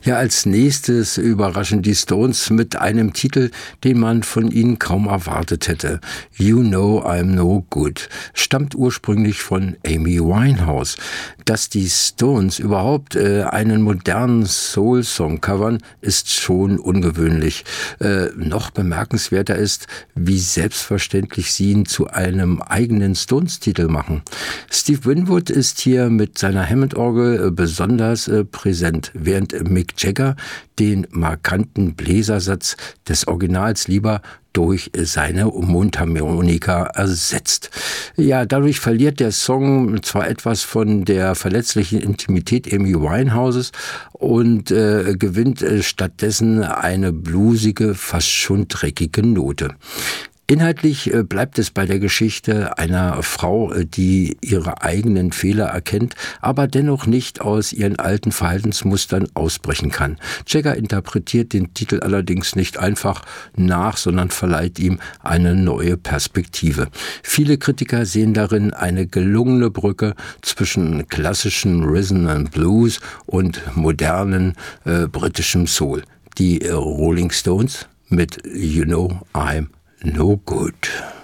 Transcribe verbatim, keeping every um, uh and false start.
Ja, als nächstes überraschen die Stones mit einem Titel, den man von ihnen kaum erwartet hätte. You Know I'm No Good stammt ursprünglich von Amy Winehouse. Dass die Stones überhaupt äh, einen modernen Soul-Song covern, ist schon ungewöhnlich. Äh, noch bemerkenswerter ist, wie selbstverständlich sie ihn zu einem eigenen Stones-Titel machen. Steve Winwood ist hier mit seiner Hammond-Orgel äh, besonders äh, präsent, während Mick Jagger den markanten Bläsersatz des Originals lieber durch seine Mundharmonika ersetzt. Ja, dadurch verliert der Song zwar etwas von der verletzlichen Intimität Amy Winehouses und äh, gewinnt äh, stattdessen eine bluesige, fast schon dreckige Note. Inhaltlich bleibt es bei der Geschichte einer Frau, die ihre eigenen Fehler erkennt, aber dennoch nicht aus ihren alten Verhaltensmustern ausbrechen kann. Jagger interpretiert den Titel allerdings nicht einfach nach, sondern verleiht ihm eine neue Perspektive. Viele Kritiker sehen darin eine gelungene Brücke zwischen klassischen Rhythm and Blues und modernen äh, britischem Soul. Die äh, Rolling Stones mit You Know I'm No Good.